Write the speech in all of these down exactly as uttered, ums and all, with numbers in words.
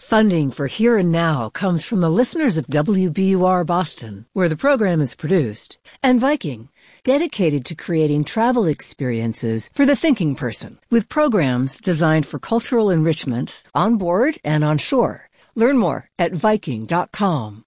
Funding for Here and Now comes from the listeners of W B U R Boston, where the program is produced, and Viking, dedicated to creating travel experiences for the thinking person, with programs designed for cultural enrichment on board and on shore. Learn more at Viking dot com.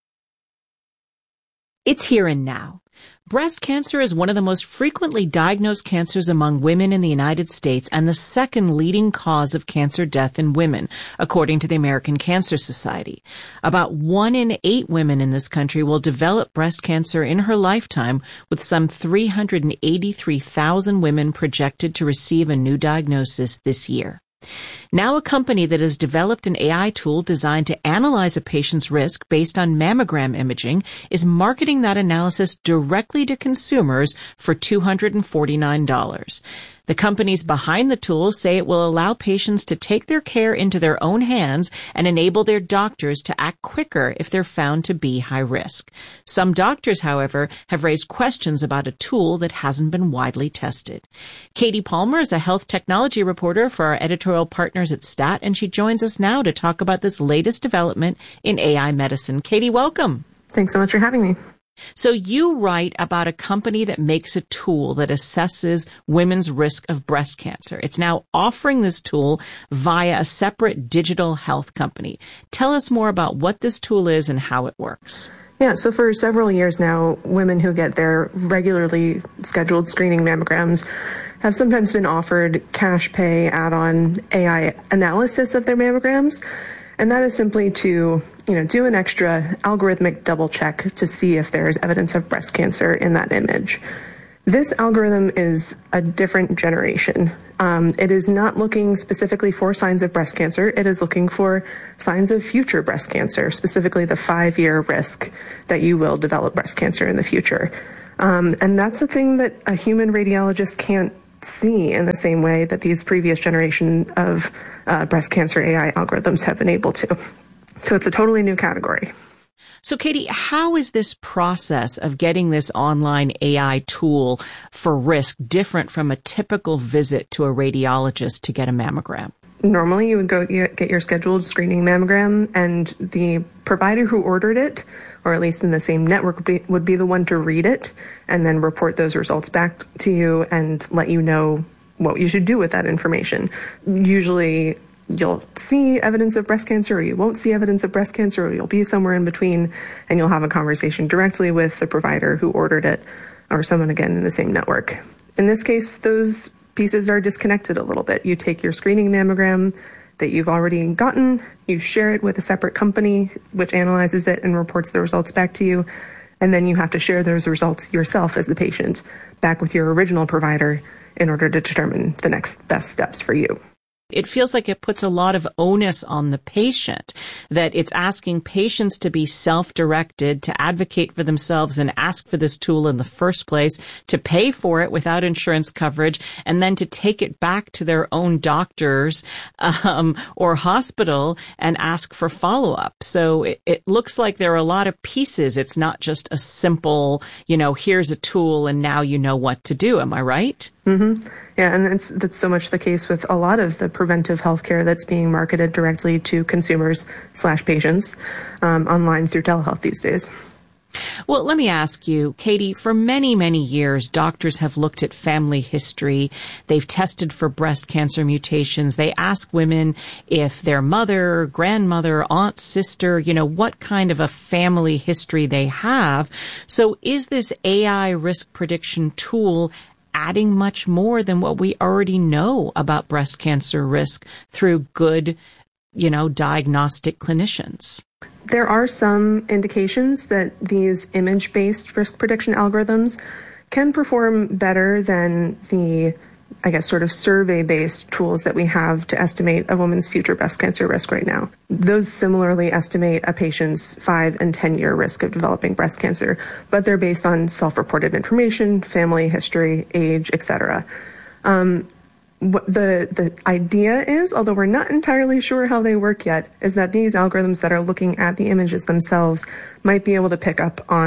It's here and now. Breast cancer is one of the most frequently diagnosed cancers among women in the United States and the second leading cause of cancer death in women, according to the American Cancer Society. About one in eight women in this country will develop breast cancer in her lifetime, with some three hundred eighty-three thousand women projected to receive a new diagnosis this year. Now a company that has developed an A I tool designed to analyze a patient's risk based on mammogram imaging is marketing that analysis directly to consumers for two hundred forty-nine dollars. The companies behind the tool say it will allow patients to take their care into their own hands and enable their doctors to act quicker if they're found to be high risk. Some doctors, however, have raised questions about a tool that hasn't been widely tested. Katie Palmer is a health technology reporter for our editorial partners at Stat, and she joins us now to talk about this latest development in A I medicine. Katie, welcome. Thanks so much for having me. So you write about a company that makes a tool that assesses women's risk of breast cancer. It's now offering this tool via a separate digital health company. Tell us more about what this tool is and how it works. Yeah, so for several years now, women who get their regularly scheduled screening mammograms have sometimes been offered cash pay add-on A I analysis of their mammograms. And that is simply to, you know, do an extra algorithmic double check to see if there's evidence of breast cancer in that image. This algorithm is a different generation. Um, it is not looking specifically for signs of breast cancer. It is looking for signs of future breast cancer, specifically the five-year risk that you will develop breast cancer in the future. Um, and that's a thing that a human radiologist can't see in the same way that these previous generation of uh, breast cancer A I algorithms have been able to. So it's a totally new category. So, Katie, how is this process of getting this online A I tool for risk different from a typical visit to a radiologist to get a mammogram? Normally, you would go get your scheduled screening mammogram, and the provider who ordered it, or at least in the same network, would be, would be the one to read it and then report those results back to you and let you know what you should do with that information. Usually, you'll see evidence of breast cancer, or you won't see evidence of breast cancer, or you'll be somewhere in between, and you'll have a conversation directly with the provider who ordered it, or someone, again, in the same network. In this case, those pieces are disconnected a little bit. You take your screening mammogram that you've already gotten, you share it with a separate company, which analyzes it and reports the results back to you, and then you have to share those results yourself as the patient back with your original provider in order to determine the next best steps for you. It feels like it puts a lot of onus on the patient, that it's asking patients to be self-directed, to advocate for themselves and ask for this tool in the first place, to pay for it without insurance coverage, and then to take it back to their own doctors um, or hospital and ask for follow-up. So it, it looks like there are a lot of pieces. It's not just a simple, you know, here's a tool and now you know what to do. Am I right? Mm-hmm. Yeah, and it's, that's so much the case with a lot of the preventive healthcare that's being marketed directly to consumers slash patients um, online through telehealth these days. Well, let me ask you, Katie, for many, many years, doctors have looked at family history. They've tested for breast cancer mutations. They ask women if their mother, grandmother, aunt, sister, you know, what kind of a family history they have. So is this A I risk prediction tool adding much more than what we already know about breast cancer risk through good, you know, diagnostic clinicians? There are some indications that these image-based risk prediction algorithms can perform better than the, I guess, sort of survey-based tools that we have to estimate a woman's future breast cancer risk right now. Those similarly estimate a patient's five and ten-year risk of developing breast cancer, but they're based on self-reported information, family history, age, et cetera. Um, What the, the idea is, although we're not entirely sure how they work yet, is that these algorithms that are looking at the images themselves might be able to pick up on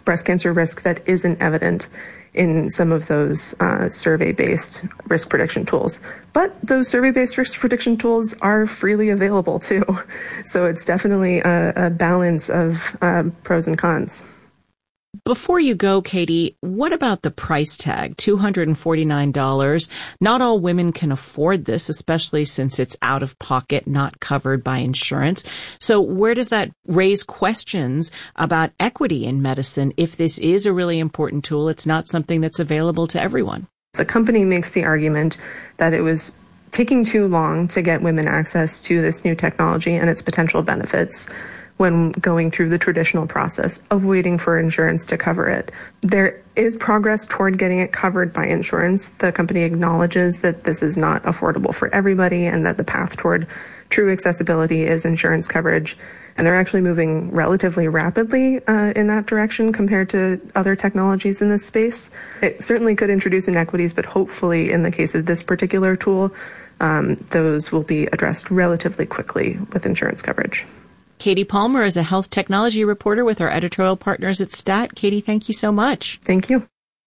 breast cancer risk that isn't evident in some of those uh, survey-based risk prediction tools. But those survey-based risk prediction tools are freely available too. So it's definitely a, a balance of uh, pros and cons. Before you go, Katie, what about the price tag, two hundred forty-nine dollars? Not all women can afford this, especially since it's out of pocket, not covered by insurance. So where does that raise questions about equity in medicine? If this is a really important tool, it's not something that's available to everyone. The company makes the argument that it was taking too long to get women access to this new technology and its potential benefits when going through the traditional process of waiting for insurance to cover it. There is progress toward getting it covered by insurance. The company acknowledges that this is not affordable for everybody and that the path toward true accessibility is insurance coverage. And they're actually moving relatively rapidly uh, in that direction compared to other technologies in this space. It certainly could introduce inequities, but hopefully in the case of this particular tool, um, those will be addressed relatively quickly with insurance coverage. Katie Palmer is a health technology reporter with our editorial partners at Stat. Katie, thank you so much. Thank you.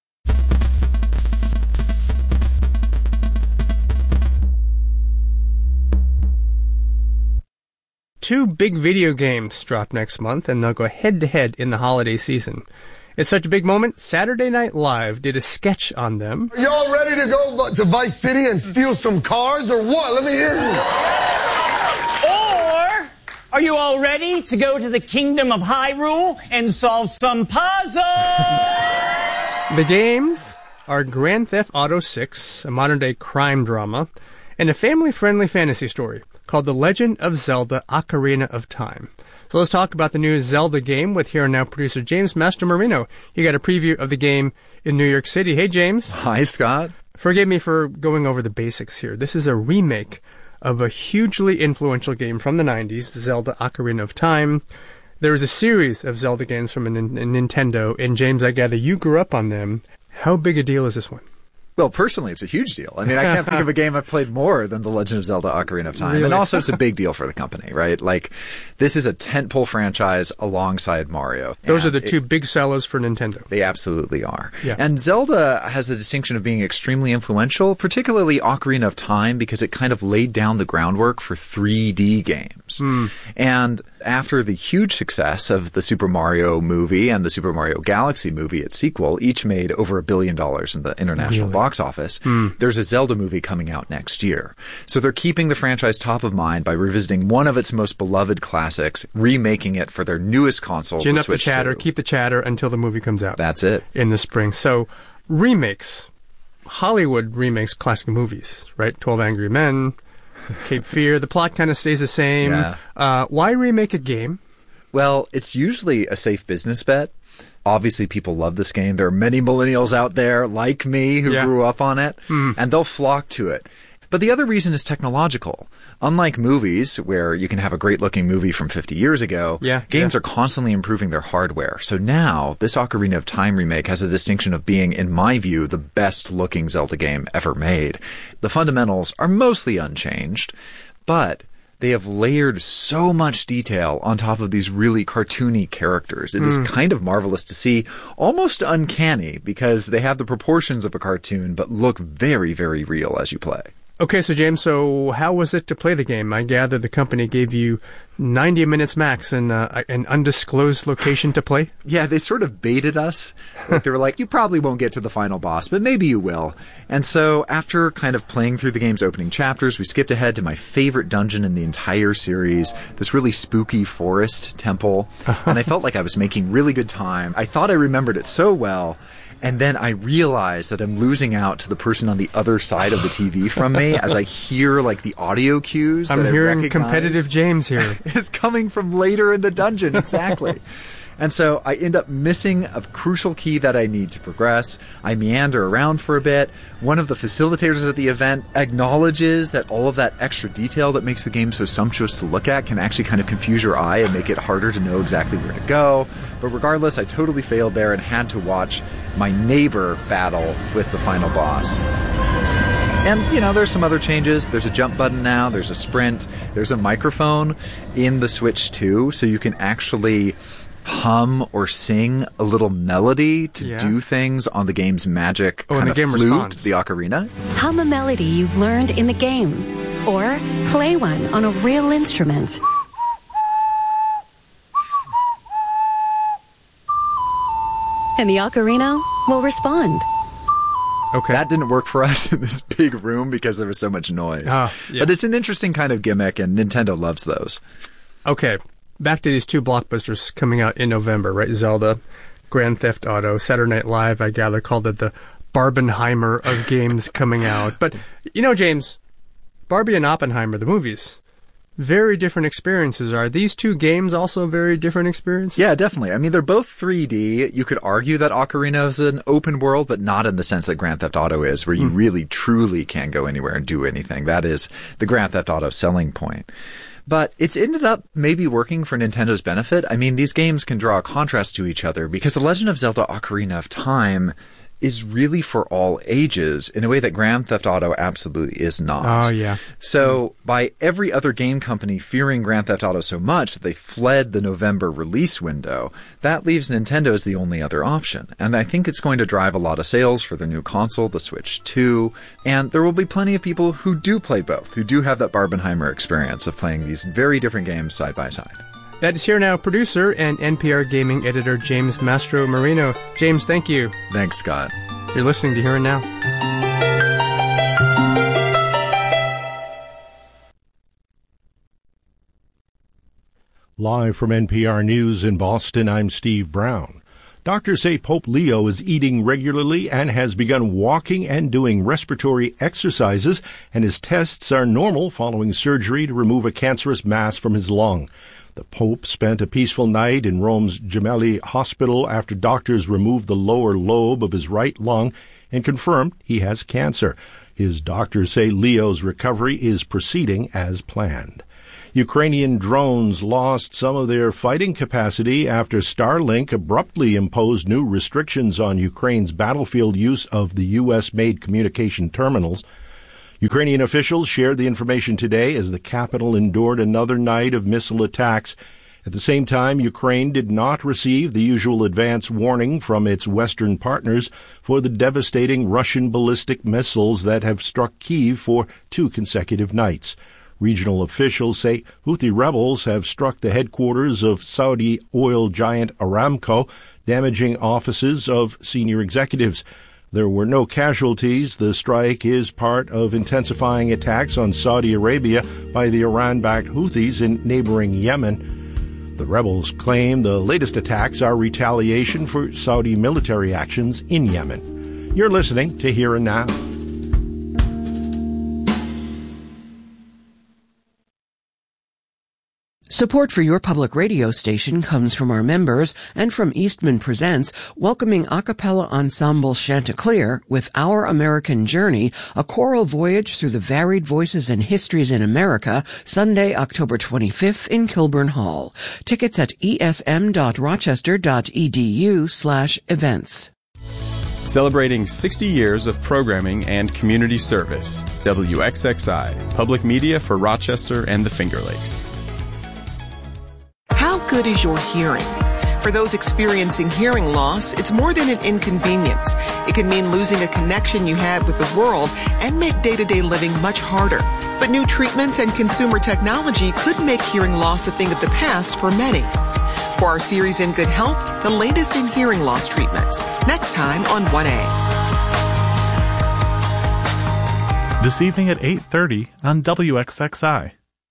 Two big video games drop next month, and they'll go head-to-head in the holiday season. It's such a big moment, Saturday Night Live did a sketch on them. Are y'all ready to go to Vice City and steal some cars, or what? Let me hear you. Or are you all ready to go to the Kingdom of Hyrule and solve some puzzles? The games are Grand Theft Auto six, a modern-day crime drama, and a family-friendly fantasy story called The Legend of Zelda Ocarina of Time. So let's talk about the new Zelda game with Here and Now producer James Mastromarino. You got a preview of the game in New York City. Hey, James. Hi, Scott. Forgive me for going over the basics here. This is a remake of a hugely influential game from the nineties, Zelda Ocarina of Time. There was a series of Zelda games from a, N- a Nintendo, and James, I gather you grew up on them. How big a deal is this one? Well, personally, it's a huge deal. I mean, I can't think of a game I've played more than The Legend of Zelda Ocarina of Time. Really? And also, it's a big deal for the company, right? Like, this is a tentpole franchise alongside Mario. Those and are the two it, big sellers for Nintendo. They absolutely are. Yeah. And Zelda has the distinction of being extremely influential, particularly Ocarina of Time, because it kind of laid down the groundwork for three D games. Mm. And after the huge success of the Super Mario movie and the Super Mario Galaxy movie, its sequel, each made over a billion dollars in the international really? box office. Mm. There's a Zelda movie coming out next year. So they're keeping the franchise top of mind by revisiting one of its most beloved classics, remaking it for their newest console. Gin the up the Switch chatter, two. keep the chatter until the movie comes out. That's it. In the spring. So, remakes. Hollywood remakes classic movies, right? twelve Angry Men, Cape Fear. The plot kind of stays the same. Yeah. Uh, why remake a game? Well, it's usually a safe business bet. Obviously, people love this game. There are many millennials out there like me who Yeah. grew up on it, Mm. and they'll flock to it. But the other reason is technological. Unlike movies, where you can have a great-looking movie from fifty years ago, Yeah, games yeah. are constantly improving their hardware. So now, this Ocarina of Time remake has the distinction of being, in my view, the best-looking Zelda game ever made. The fundamentals are mostly unchanged, but they have layered so much detail on top of these really cartoony characters. It Mm. is kind of marvelous to see, almost uncanny, because they have the proportions of a cartoon, but look very, very real as you play. Okay, so James, so how was it to play the game? I gather the company gave you ninety minutes max in uh, an undisclosed location to play? Yeah, they sort of baited us. Like they were like, you probably won't get to the final boss, but maybe you will. And so after kind of playing through the game's opening chapters, we skipped ahead to my favorite dungeon in the entire series, this really spooky forest temple. And I felt like I was making really good time. I thought I remembered it so well. And then I realized that I'm losing out to the person on the other side of the T V from me as I hear like the audio cues. I'm that hearing I recognize competitive James here. is coming from later in the dungeon. Exactly. And so I end up missing a crucial key that I need to progress. I meander around for a bit. One of the facilitators at the event acknowledges that all of that extra detail that makes the game so sumptuous to look at can actually kind of confuse your eye and make it harder to know exactly where to go. But regardless, I totally failed there and had to watch my neighbor battle with the final boss. And, you know, there's some other changes. There's a jump button now. There's a sprint. There's a microphone in the Switch two, so you can actually hum or sing a little melody to Yeah. do things on the game's magic Oh, and kind the of game flute, responds. the ocarina. Hum a melody you've learned in the game, or play one on a real instrument. And the ocarina will respond. Okay. That didn't work for us in this big room because there was so much noise. Ah, yeah. But it's an interesting kind of gimmick, and Nintendo loves those. Okay, back to these two blockbusters coming out in November, right? Zelda, Grand Theft Auto, Saturday Night Live, I gather, called it the Barbenheimer of games coming out. But, you know, James, Barbie and Oppenheimer, the movies, very different experiences. Are these two games also very different experiences? Yeah, definitely. I mean, they're both three D. You could argue that Ocarina is an open world, but not in the sense that Grand Theft Auto is, where you Mm. really, truly can go anywhere and do anything. That is the Grand Theft Auto selling point. But it's ended up maybe working for Nintendo's benefit. I mean, these games can draw a contrast to each other because The Legend of Zelda Ocarina of Time is really for all ages in a way that Grand Theft Auto absolutely is not. Oh, yeah. So by every other game company fearing Grand Theft Auto so much that they fled the November release window, that leaves Nintendo as the only other option. And I think it's going to drive a lot of sales for their new console, the Switch two. And there will be plenty of people who do play both, who do have that Barbenheimer experience of playing these very different games side by side. That is Here Now producer and N P R gaming editor James Mastro Marino. James, thank you. Thanks, Scott. You're listening to Here and Now. Live from N P R News in Boston, I'm Steve Brown. Doctors say Pope Leo is eating regularly and has begun walking and doing respiratory exercises, and his tests are normal following surgery to remove a cancerous mass from his lung. The Pope spent a peaceful night in Rome's Gemelli Hospital after doctors removed the lower lobe of his right lung and confirmed he has cancer. His doctors say Leo's recovery is proceeding as planned. Ukrainian drones lost some of their fighting capacity after Starlink abruptly imposed new restrictions on Ukraine's battlefield use of the U S-made communication terminals. Ukrainian officials shared the information today as the capital endured another night of missile attacks. At the same time, Ukraine did not receive the usual advance warning from its Western partners for the devastating Russian ballistic missiles that have struck Kyiv for two consecutive nights. Regional officials say Houthi rebels have struck the headquarters of Saudi oil giant Aramco, damaging offices of senior executives. There were no casualties. The strike is part of intensifying attacks on Saudi Arabia by the Iran-backed Houthis in neighboring Yemen. The rebels claim the latest attacks are retaliation for Saudi military actions in Yemen. You're listening to Here and Now. Support for your public radio station comes from our members and from Eastman Presents, welcoming a cappella ensemble Chanticleer with Our American Journey, a choral voyage through the varied voices and histories in America, Sunday, October twenty-fifth in Kilburn Hall. Tickets at esm.rochester.edu slash events. Celebrating sixty years of programming and community service. W X X I, public media for Rochester and the Finger Lakes. How good is your hearing? For those experiencing hearing loss, it's more than an inconvenience. It can mean losing a connection you had with the world and make day-to-day living much harder. But new treatments and consumer technology could make hearing loss a thing of the past for many. For our series In Good Health, the latest in hearing loss treatments. Next time on one A. This evening at eight thirty on W X X I.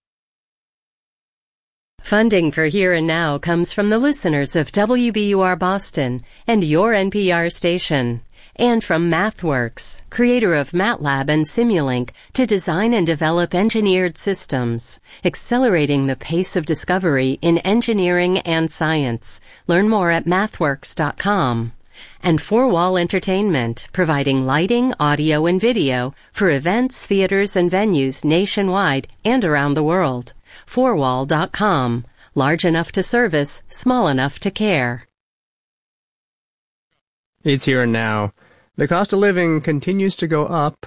Funding for Here and Now comes from the listeners of W B U R Boston and your N P R station, and from MathWorks, creator of MATLAB and Simulink, to design and develop engineered systems, accelerating the pace of discovery in engineering and science. Learn more at mathworks dot com. And Four Wall Entertainment, providing lighting, audio, and video for events, theaters, and venues nationwide and around the world. four wall dot com. Large enough to service, small enough to care. It's Here and Now. The cost of living continues to go up.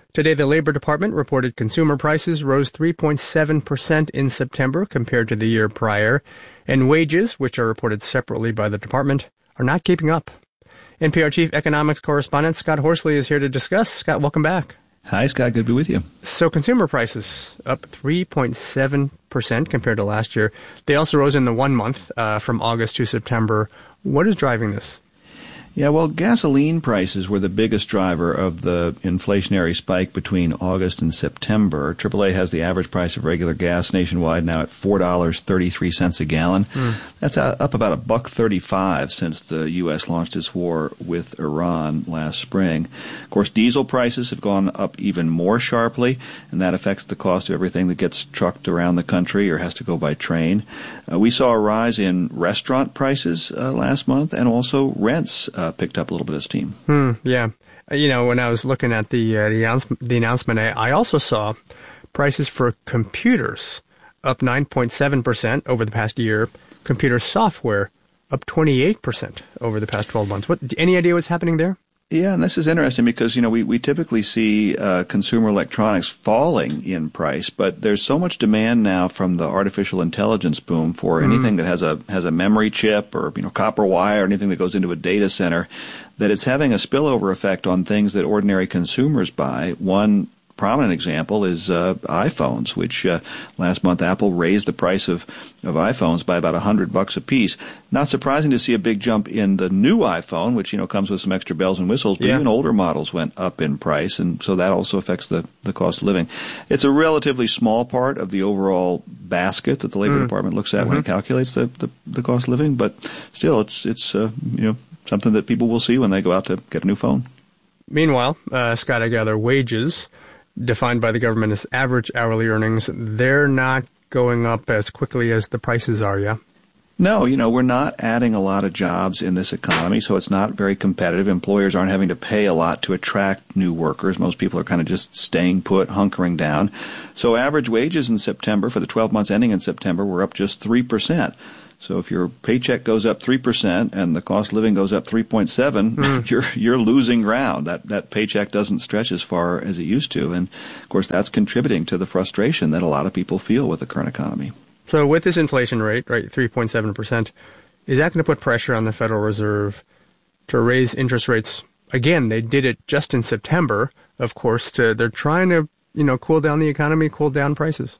Today, the Labor Department reported consumer prices rose three point seven percent in September compared to the year prior, and wages, which are reported separately by the department, are not keeping up. N P R Chief Economics Correspondent Scott Horsley is here to discuss. Scott, welcome back. Hi, Scott. Good to be with you. So consumer prices up three point seven percent compared to last year. They also rose in the one month uh, from August to September. What is driving this? Yeah, well, gasoline prices were the biggest driver of the inflationary spike between August and September. triple A has the average price of regular gas nationwide now at four dollars and thirty-three cents a gallon. Mm. That's up about a buck thirty-five since the U S launched its war with Iran last spring. Of course, diesel prices have gone up even more sharply, and that affects the cost of everything that gets trucked around the country or has to go by train. Uh, we saw a rise in restaurant prices uh, last month, and also rents uh, picked up a little bit of steam. Hmm, yeah. You know, when I was looking at the uh, the, announce- the announcement, I, I also saw prices for computers up nine point seven percent over the past year. Computer software up twenty-eight percent over the past twelve months. What? Any idea what's happening there? Yeah, and this is interesting because, you know, we, we typically see uh, consumer electronics falling in price, but there's so much demand now from the artificial intelligence boom for mm. anything that has a has a memory chip or, you know, copper wire or anything that goes into a data center that it's having a spillover effect on things that ordinary consumers buy. One prominent example is uh, iPhones, which uh, last month Apple raised the price of, of iPhones by about a hundred bucks a piece. Not surprising to see a big jump in the new iPhone, which, you know, comes with some extra bells and whistles, but yeah. even older models went up in price, and so that also affects the, the cost of living. It's a relatively small part of the overall basket that the Labor mm. Department looks at mm-hmm. when it calculates the, the, the cost of living, but still, it's, it's uh, you know, something that people will see when they go out to get a new phone. Meanwhile, uh, Scott, I gather wages, defined by the government as average hourly earnings, they're not going up as quickly as the prices are, yeah? No, you know, we're not adding a lot of jobs in this economy, so it's not very competitive. Employers aren't having to pay a lot to attract new workers. Most people are kind of just staying put, hunkering down. So average wages in September, for the twelve months ending in September, were up just three percent. So if your paycheck goes up three percent and the cost of living goes up three point seven, mm. you're you're losing ground. That that paycheck doesn't stretch as far as it used to. And, of course, that's contributing to the frustration that a lot of people feel with the current economy. So with this inflation rate, right, three point seven percent, is that going to put pressure on the Federal Reserve to raise interest rates? Again, they did it just in September, of course. To, they're trying to, you know, cool down the economy, cool down prices.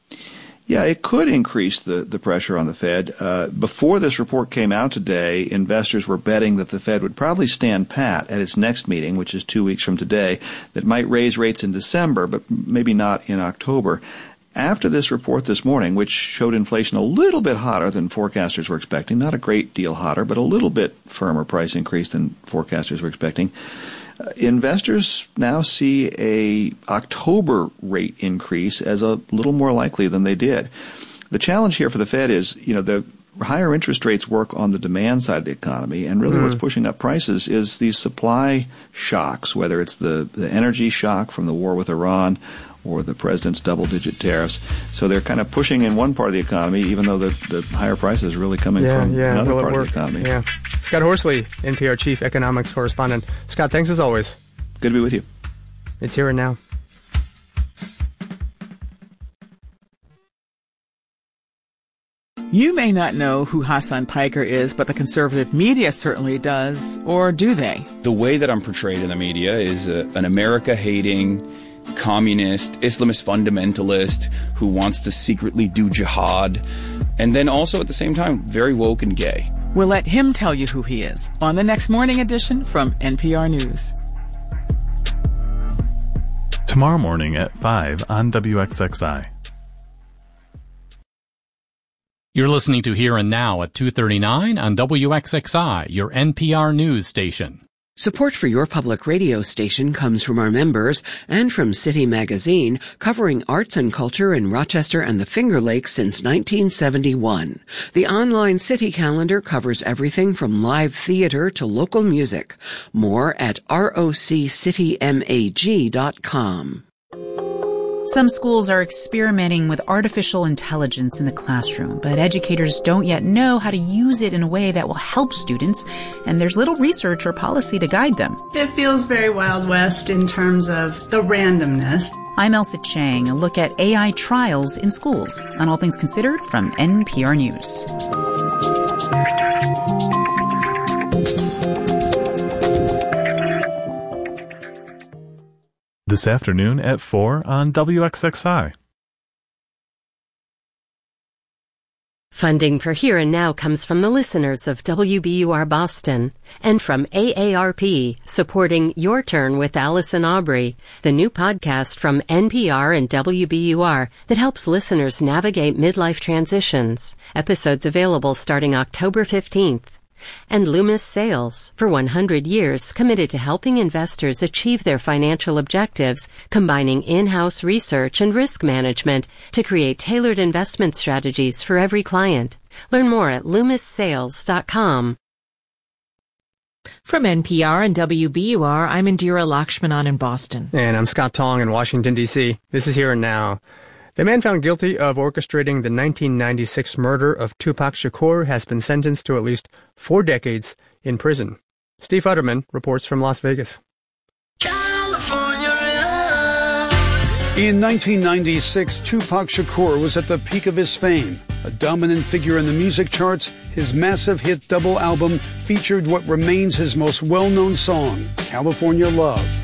Yeah, it could increase the, the pressure on the Fed. Uh, before this report came out today, investors were betting that the Fed would probably stand pat at its next meeting, which is two weeks from today, that might raise rates in December, but maybe not in October. After this report this morning, which showed inflation a little bit hotter than forecasters were expecting, not a great deal hotter, but a little bit firmer price increase than forecasters were expecting, Uh, investors now see a October rate increase as a little more likely than they did. The challenge here for the Fed is, you know, the higher interest rates work on the demand side of the economy, and really mm. what's pushing up prices is these supply shocks, whether it's the, the energy shock from the war with Iran or the president's double-digit tariffs. So they're kind of pushing in one part of the economy, even though the, the higher prices are really coming yeah, from yeah, another will part it of the economy. Yeah. Scott Horsley, N P R Chief Economics Correspondent. Scott, thanks as always. Good to be with you. It's here and now. You may not know who Hassan Piker is, but the conservative media certainly does, or do they? The way that I'm portrayed in the media is a, an America-hating, communist, Islamist fundamentalist who wants to secretly do jihad, and then also at the same time very woke and gay. We'll let him tell you who he is on the next morning edition from N P R News. Tomorrow morning at five on W X X I. You're listening to Here and Now at two thirty-nine on W X X I, your N P R news station. Support for your public radio station comes from our members and from City Magazine, covering arts and culture in Rochester and the Finger Lakes since nineteen seventy-one. The online City calendar covers everything from live theater to local music. More at R O C city mag dot com. Some schools are experimenting with artificial intelligence in the classroom, but educators don't yet know how to use it in a way that will help students, and there's little research or policy to guide them. It feels very Wild West in terms of the randomness. I'm Elsa Chang, a look at A I trials in schools on All Things Considered from N P R News. This afternoon at four on W X X I. Funding for Here and Now comes from the listeners of W B U R Boston and from A A R P, supporting Your Turn with Allison Aubrey, the new podcast from N P R and W B U R that helps listeners navigate midlife transitions. Episodes available starting October fifteenth. And Loomis Sales, for one hundred years committed to helping investors achieve their financial objectives, combining in-house research and risk management to create tailored investment strategies for every client. Learn more at loomis sales dot com. From N P R and W B U R, I'm Indira Lakshmanan in Boston. And I'm Scott Tong in Washington, D C This is Here and Now. The man found guilty of orchestrating the nineteen ninety-six murder of Tupac Shakur has been sentenced to at least four decades in prison. Steve Futterman reports from Las Vegas. In nineteen ninety-six, Tupac Shakur was at the peak of his fame. A dominant figure in the music charts, his massive hit double album featured what remains his most well-known song, California Love.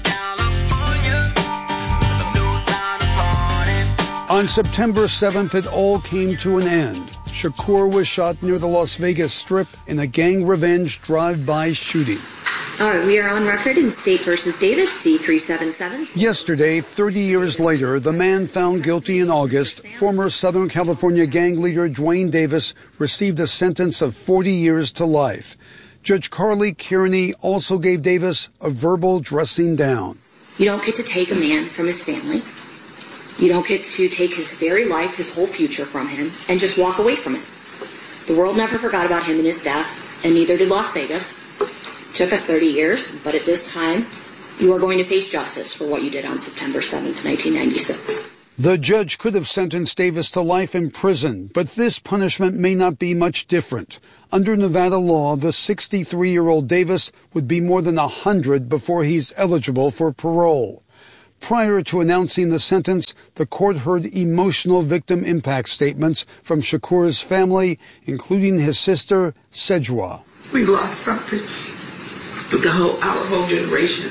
On September seventh, it all came to an end. Shakur was shot near the Las Vegas Strip in a gang revenge drive-by shooting. All right, we are on record in State versus Davis, C three seven seven. Yesterday, thirty years later, the man found guilty in August, former Southern California gang leader Duane Davis, received a sentence of forty years to life. Judge Carly Kearney also gave Davis a verbal dressing down. You don't get to take a man from his family. You don't get to take his very life, his whole future from him, and just walk away from it. The world never forgot about him and his death, and neither did Las Vegas. It took us thirty years, but at this time, you are going to face justice for what you did on September seventh, nineteen ninety-six. The judge could have sentenced Davis to life in prison, but this punishment may not be much different. Under Nevada law, the sixty-three-year-old Davis would be more than one hundred before he's eligible for parole. Prior to announcing the sentence, the court heard emotional victim impact statements from Shakur's family, including his sister, Sejwa. We lost something. The whole, our whole generation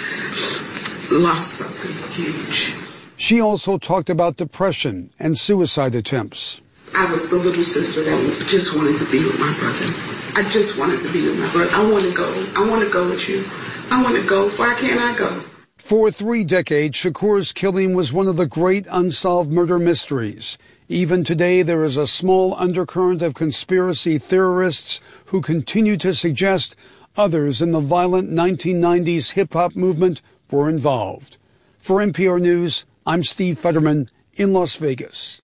lost something huge. She also talked about depression and suicide attempts. I was the little sister that just wanted to be with my brother. I just wanted to be with my brother. I want to go. I want to go with you. I want to go. Why can't I go? For three decades, Shakur's killing was one of the great unsolved murder mysteries. Even today, there is a small undercurrent of conspiracy theorists who continue to suggest others in the violent nineteen nineties hip-hop movement were involved. For N P R News, I'm Steve Futterman in Las Vegas.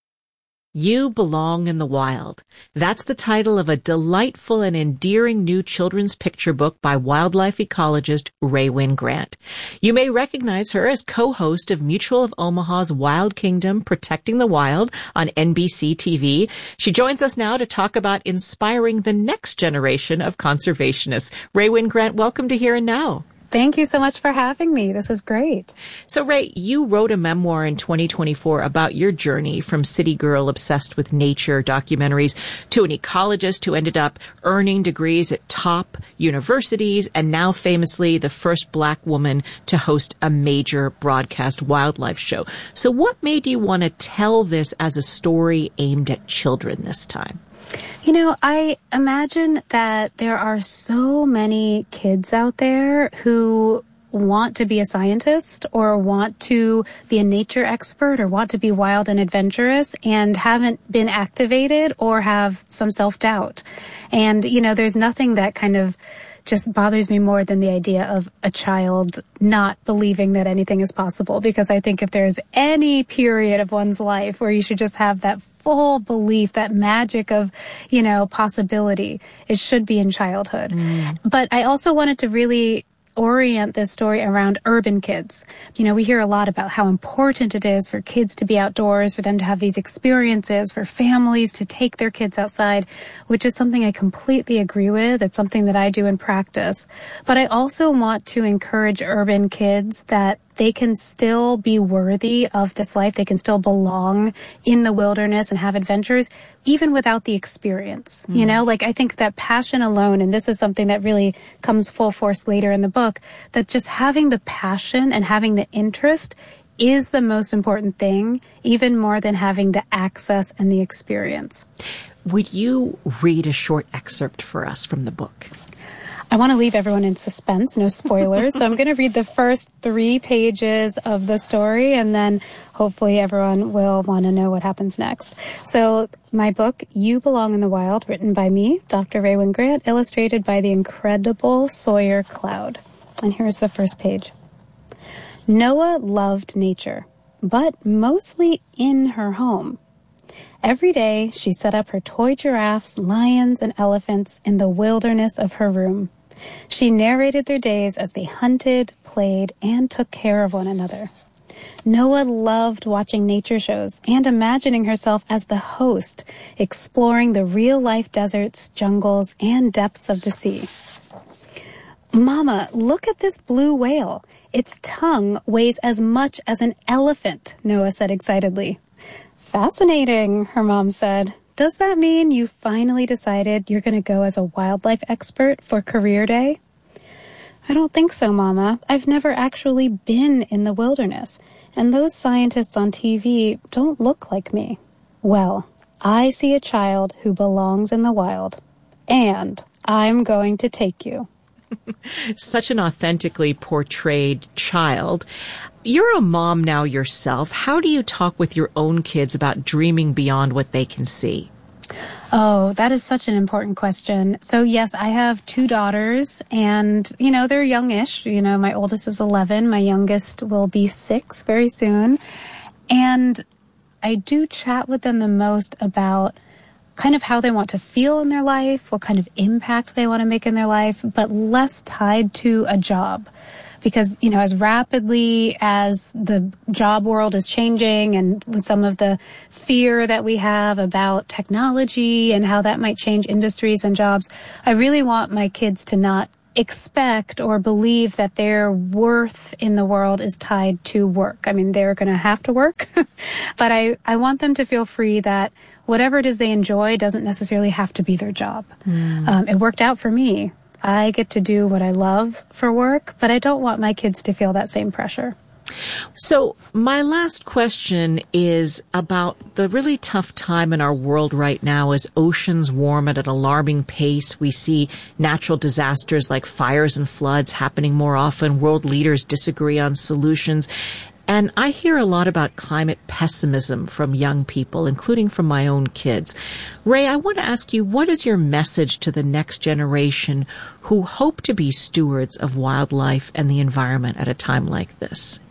You Belong in the Wild. That's the title of a delightful and endearing new children's picture book by wildlife ecologist Raewyn Grant. You may recognize her as co-host of Mutual of Omaha's Wild Kingdom Protecting the Wild on N B C T V. She joins us now to talk about inspiring the next generation of conservationists. Raewyn Grant, welcome to Here and Now. Thank you so much for having me. This is great. So, Ray, you wrote a memoir in twenty twenty-four about your journey from city girl obsessed with nature documentaries to an ecologist who ended up earning degrees at top universities and now famously the first black woman to host a major broadcast wildlife show. So what made you want to tell this as a story aimed at children this time? You know, I imagine that there are so many kids out there who want to be a scientist or want to be a nature expert or want to be wild and adventurous and haven't been activated or have some self-doubt. And, you know, there's nothing that kind of just bothers me more than the idea of a child not believing that anything is possible, because I think if there's any period of one's life where you should just have that full belief, that magic of, you know, possibility, it should be in childhood. Mm. But I also wanted to really orient this story around urban kids. You know, we hear a lot about how important it is for kids to be outdoors, for them to have these experiences, for families to take their kids outside, which is something I completely agree with. It's something that I do in practice. But I also want to encourage urban kids that they can still be worthy of this life. They can still belong in the wilderness and have adventures, even without the experience. Mm. You know, like I think that passion alone, and this is something that really comes full force later in the book, that just having the passion and having the interest is the most important thing, even more than having the access and the experience. Would you read a short excerpt for us from the book? I want to leave everyone in suspense, no spoilers. So I'm going to read the first three pages of the story, and then hopefully everyone will want to know what happens next. So my book, You Belong in the Wild, written by me, Doctor Rae Wyngrant, illustrated by the incredible Sawyer Cloud. And here's the first page. Noah loved nature, but mostly in her home. Every day, she set up her toy giraffes, lions, and elephants in the wilderness of her room. She narrated their days as they hunted, played, and took care of one another. Noah loved watching nature shows and imagining herself as the host, exploring the real-life deserts, jungles, and depths of the sea. Mama, look at this blue whale. Its tongue weighs as much as an elephant, Noah said excitedly. Fascinating, her mom said. Does that mean you finally decided you're going to go as a wildlife expert for Career Day? I don't think so, Mama. I've never actually been in the wilderness, and those scientists on T V don't look like me. Well, I see a child who belongs in the wild, and I'm going to take you. Such an authentically portrayed child. You're a mom now yourself. How do you talk with your own kids about dreaming beyond what they can see? Oh, that is such an important question. So yes, I have two daughters and, you know, they're youngish. You know, my oldest is eleven. My youngest will be six very soon. And I do chat with them the most about kind of how they want to feel in their life, what kind of impact they want to make in their life, but less tied to a job. Because, you know, as rapidly as the job world is changing and with some of the fear that we have about technology and how that might change industries and jobs, I really want my kids to not expect or believe that their worth in the world is tied to work. I mean, they're going to have to work, but I, I want them to feel free that whatever it is they enjoy doesn't necessarily have to be their job. Mm. Um, it worked out for me. I get to do what I love for work, but I don't want my kids to feel that same pressure. So my last question is about the really tough time in our world right now as oceans warm at an alarming pace. We see natural disasters like fires and floods happening more often. World leaders disagree on solutions. And I hear a lot about climate pessimism from young people, including from my own kids. Rae, I want to ask you, what is your message to the next generation who hope to be stewards of wildlife and the environment at a time like this?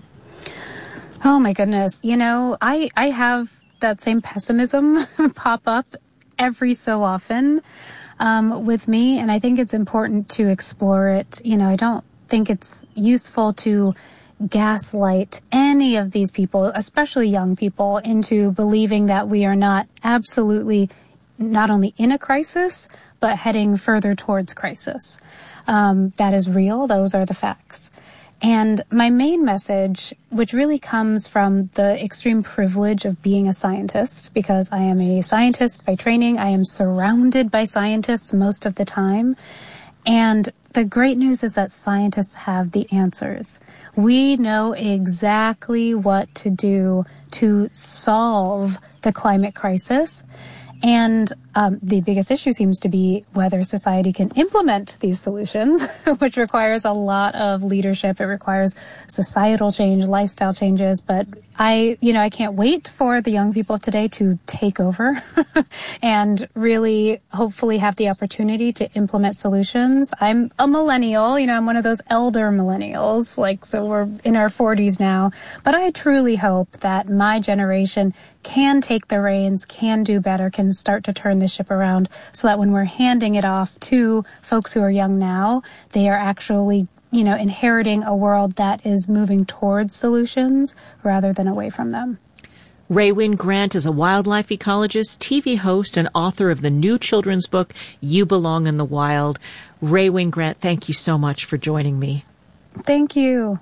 Oh, my goodness. You know, I, I have that same pessimism pop up every so often um, with me, and I think it's important to explore it. You know, I don't think it's useful to gaslight any of these people, especially young people, into believing that we are not absolutely not only in a crisis, but heading further towards crisis. Um, that is real. Those are the facts. And my main message, which really comes from the extreme privilege of being a scientist, because I am a scientist by training, I am surrounded by scientists most of the time. And the great news is that scientists have the answers. We know exactly what to do to solve the climate crisis. And um, the biggest issue seems to be whether society can implement these solutions, which requires a lot of leadership. It requires societal change, lifestyle changes. But I, you know, I can't wait for the young people today to take over and really hopefully have the opportunity to implement solutions. I'm a millennial, you know, I'm one of those elder millennials, like, so we're in our forties now. But I truly hope that my generation can take the reins, can do better, can start to turn the ship around so that when we're handing it off to folks who are young now, they are actually you know, inheriting a world that is moving towards solutions rather than away from them. Raewyn Grant is a wildlife ecologist, T V host, and author of the new children's book, You Belong in the Wild. Raewyn Grant, thank you so much for joining me. Thank you.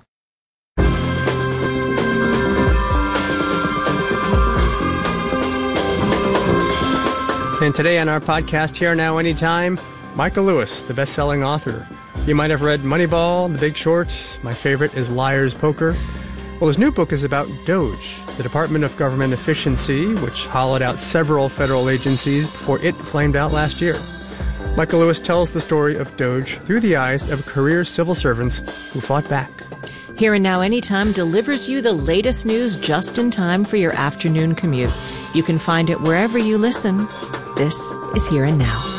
And today on our podcast, Here Now Anytime, Michael Lewis, the best-selling author. You might have read Moneyball, The Big Short. My favorite is Liar's Poker. Well, his new book is about DOGE, the Department of Government Efficiency, which hollowed out several federal agencies before it flamed out last year. Michael Lewis tells the story of DOGE through the eyes of career civil servants who fought back. Here and Now Anytime delivers you the latest news just in time for your afternoon commute. You can find it wherever you listen. This is Here and Now.